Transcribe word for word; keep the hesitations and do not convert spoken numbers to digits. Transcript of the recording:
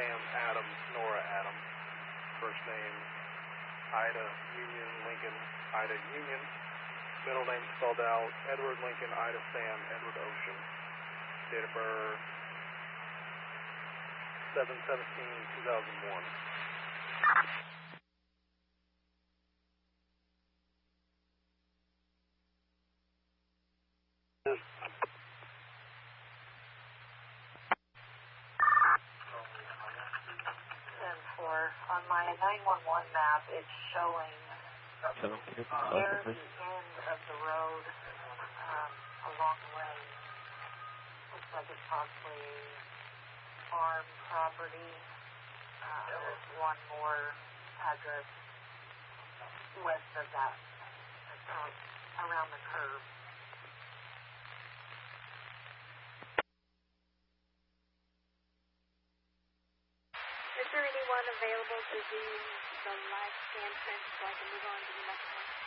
Sam Adams, Nora Adams. First name, Ida Union Lincoln, Ida Union. Middle name spelled out, Edward Lincoln, Ida Sam, Edward Ocean. Date of birth, seven seventeen two thousand one. On my nine one one map, it's showing near the end of the road um, along the way. Looks like it's possibly farm property. Uh, there's one more address west of that, uh, around the curve. Is there anyone available to do the live scan print so I can move on to the next one?